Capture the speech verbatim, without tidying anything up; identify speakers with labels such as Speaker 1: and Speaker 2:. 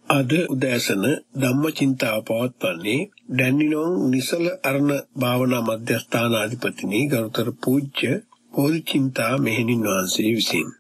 Speaker 1: අද උදෑසන ධම්මචින්තාව පවත්වන්නේ ඩැන්නිනෝන් නිසල අරණ භාවනා මධ්‍යස්ථානාධිපතිනි ගරුතර පූජ්‍ය බෝධිචින්තා මෙහෙණින් වහන්සේ විසින්.